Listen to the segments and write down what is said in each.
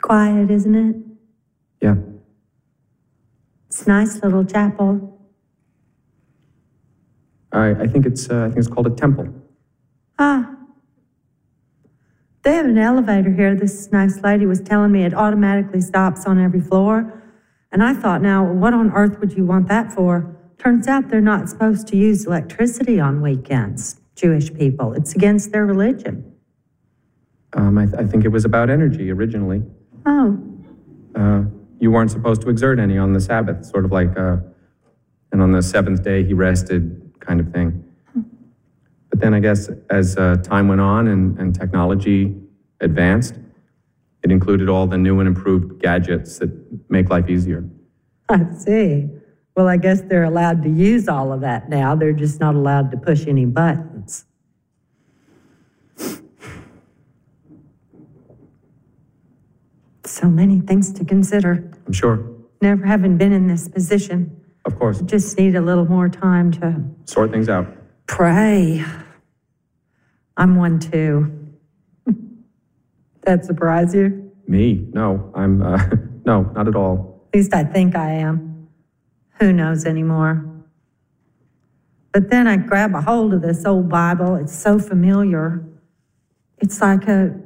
quiet, isn't it? Yeah. It's a nice little chapel. I think it's called a temple. Ah. They have an elevator here. This nice lady was telling me it automatically stops on every floor. And I thought, now, what on earth would you want that for? Turns out they're not supposed to use electricity on weekends, Jewish people. It's against their religion. I think it was about energy originally. Oh. You weren't supposed to exert any on the Sabbath, sort of like, and on the seventh day he rested kind of thing. But then I guess as time went on and technology advanced, it included all the new and improved gadgets that make life easier. I see. Well, I guess they're allowed to use all of that now. They're just not allowed to push any buttons. So many things to consider. I'm sure. Never having been in this position. Of course. Just need a little more time to sort things out. Pray. I'm one too. That surprise you? Me? No, I'm, no, not at all. At least I think I am. Who knows anymore? But then I grab a hold of this old Bible. It's so familiar. It's like a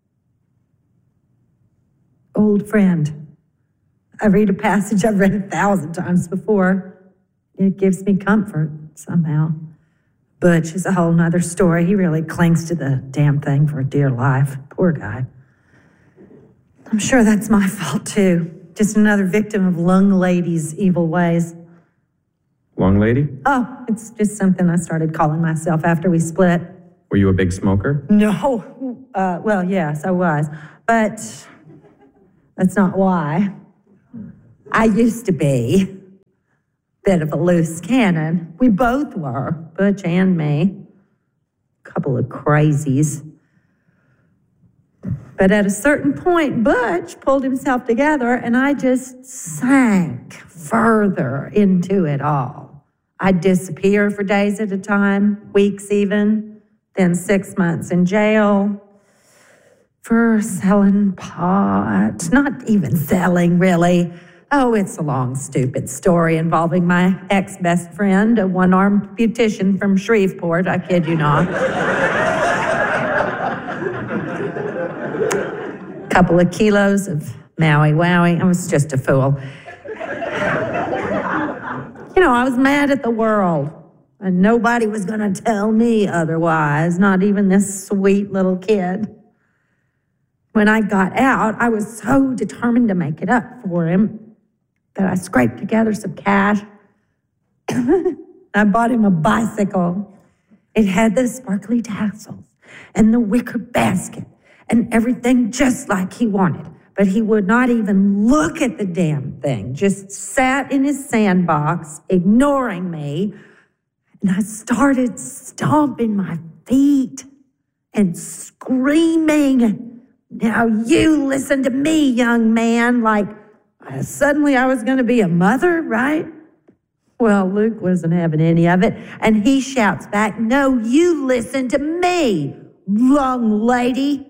old friend. I read a passage I've read 1,000 times before. It gives me comfort somehow. Butch is a whole nother story. He really clings to the damn thing for dear life. Poor guy. I'm sure that's my fault too. Just another victim of Lung Lady's evil ways. Lung Lady? Oh, it's just something I started calling myself after we split. Were you a big smoker? No. Well, yes, I was. But that's not why. I used to be. Bit of a loose cannon. We both were, Butch and me. Couple of crazies. But at a certain point, Butch pulled himself together and I just sank further into it all. I'd disappear for days at a time, weeks even, then 6 months in jail for selling pot. Not even selling, really. Oh, it's a long, stupid story involving my ex-best friend, a one-armed beautician from Shreveport, I kid you not. Couple of kilos of Maui Wowie. I was just a fool. You know, I was mad at the world, and nobody was going to tell me otherwise, not even this sweet little kid. When I got out, I was so determined to make it up for him that I scraped together some cash. I bought him a bicycle. It had the sparkly tassels and the wicker basket and everything just like he wanted. But he would not even look at the damn thing, just sat in his sandbox, ignoring me. And I started stomping my feet and screaming, "Now you listen to me, young man," like suddenly I was going to be a mother, right? Well, Luke wasn't having any of it, and he shouts back, "No, you listen to me, Lung Lady."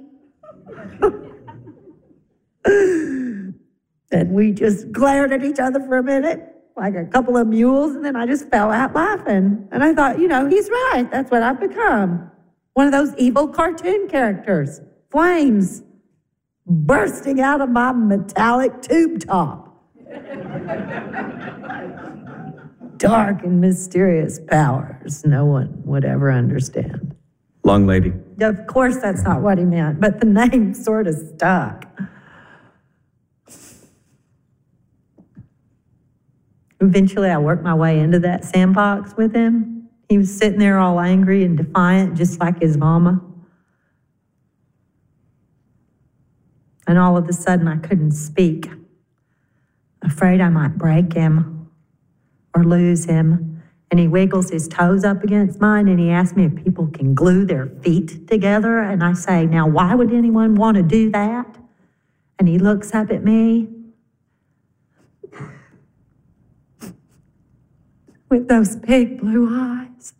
And we just glared at each other for a minute, like a couple of mules, and then I just fell out laughing. And I thought, you know, he's right. That's what I've become. One of those evil cartoon characters. Flames bursting out of my metallic tube top. Dark and mysterious powers no one would ever understand. Lung Lady. Of course that's not what he meant, but the name sort of stuck. Eventually, I worked my way into that sandbox with him. He was sitting there all angry and defiant, just like his mama. And all of a sudden, I couldn't speak, afraid I might break him or lose him. And he wiggles his toes up against mine, and he asks me if people can glue their feet together. And I say, now, why would anyone want to do that? And he looks up at me with those big blue eyes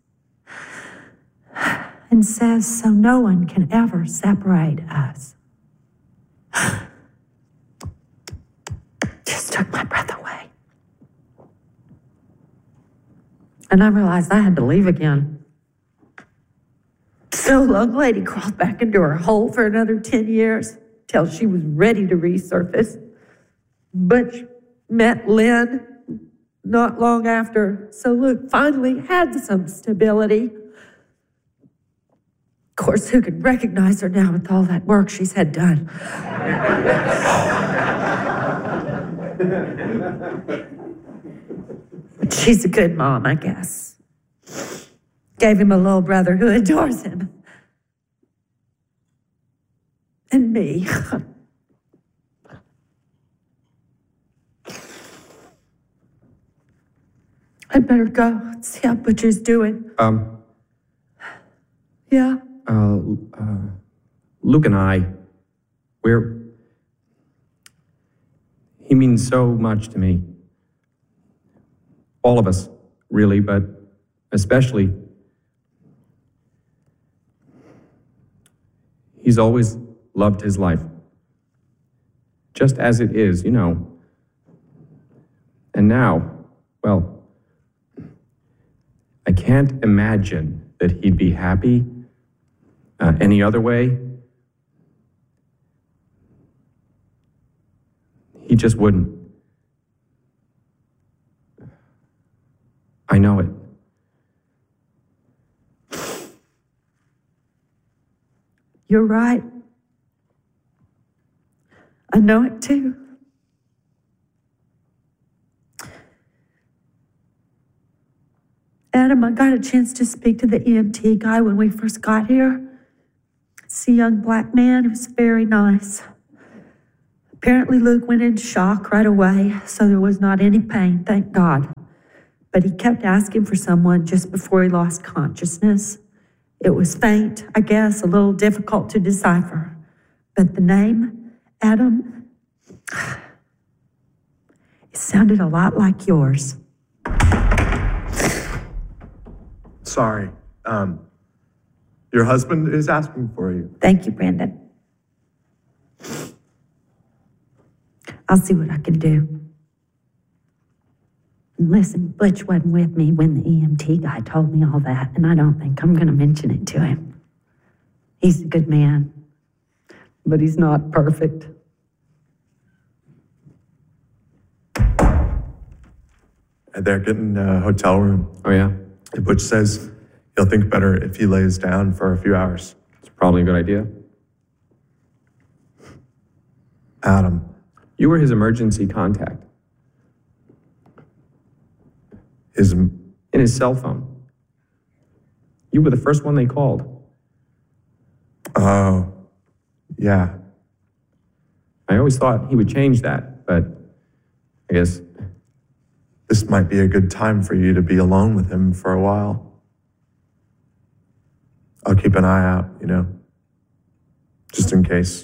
and says, so no one can ever separate us. just took my breath away. And I realized I had to leave again. So Lung Lady crawled back into her hole for another 10 years till she was ready to resurface. Butch met Lynn not long after, so Luke finally had some stability. Of course, who could recognize her now with all that work she's had done? But she's a good mom, I guess. Gave him a little brother who adores him. And me. I'd better go and see how Butcher's doing. Yeah? Luke and I, he means so much to me. All of us, really, but especially. He's always loved his life. Just as it is, you know. And now, well, I can't imagine that he'd be happy any other way. He just wouldn't. I know it. You're right. I know it too. Adam, I got a chance to speak to the EMT guy when we first got here. It's a young black man who's very nice. Apparently Luke went into shock right away, so there was not any pain, thank God. But he kept asking for someone just before he lost consciousness. It was faint, I guess, a little difficult to decipher. But the name, Adam, it sounded a lot like yours. Sorry. Your husband is asking for you. Thank you, Brandon. I'll see what I can do. And listen, Butch wasn't with me when the EMT guy told me all that, and I don't think I'm going to mention it to him. He's a good man, but he's not perfect. They're getting a hotel room. Oh, yeah? And Butch says he'll think better if he lays down for a few hours. It's probably a good idea. Adam. You were his emergency contact. In his cell phone. You were the first one they called. Oh, yeah. I always thought he would change that, but I guess this might be a good time for you to be alone with him for a while. I'll keep an eye out, you know, just in case.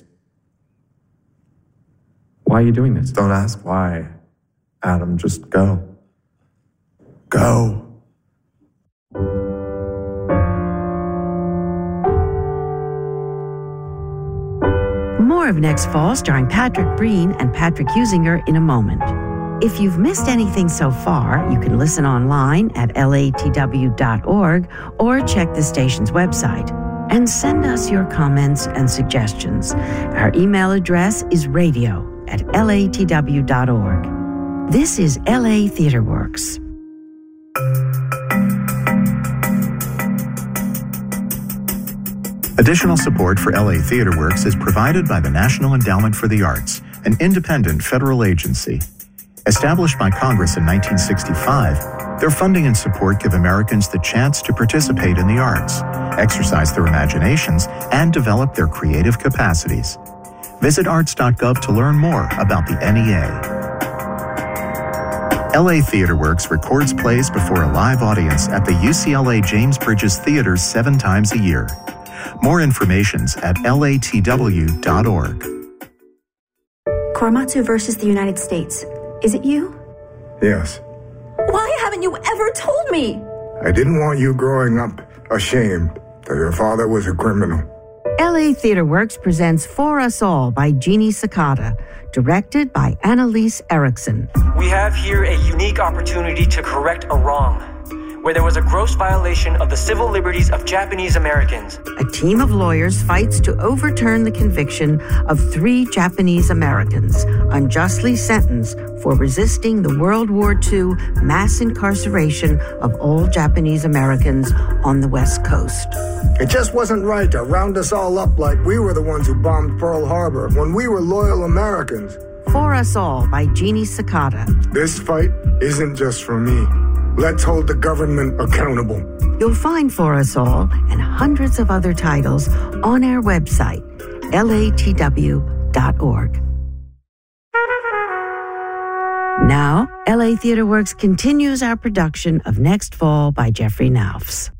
Why are you doing this? Don't ask why, Adam. Just go. Go. More of Next Fall starring Patrick Breen and Patrick Husinger in a moment. If you've missed anything so far, you can listen online at latw.org or check the station's website. And send us your comments and suggestions. Our email address is radio@latw.org. This is LA Theater Works. Additional support for LA Theater Works is provided by the National Endowment for the Arts, an independent federal agency. Established by Congress in 1965, their funding and support give Americans the chance to participate in the arts, exercise their imaginations, and develop their creative capacities. Visit arts.gov to learn more about the NEA. LA Theater Works records plays before a live audience at the UCLA James Bridges Theaters 7 times a year. More information's at latw.org. Korematsu versus the United States. Is it you? Yes. Why haven't you ever told me? I didn't want you growing up ashamed that your father was a criminal. LA Theatre Works presents For Us All by Jeannie Sakata, directed by Annalise Erickson. We have here a unique opportunity to correct a wrong, where there was a gross violation of the civil liberties of Japanese Americans. A team of lawyers fights to overturn the conviction of 3 Japanese Americans unjustly sentenced for resisting the World War II mass incarceration of all Japanese Americans on the West Coast. It just wasn't right to round us all up like we were the ones who bombed Pearl Harbor when we were loyal Americans. For Us All by Jeannie Sakata. This fight isn't just for me. Let's hold the government accountable. You'll find For Us All and hundreds of other titles on our website, latw.org. Now, LA Theatre Works continues our production of Next Fall by Jeffrey Naufs.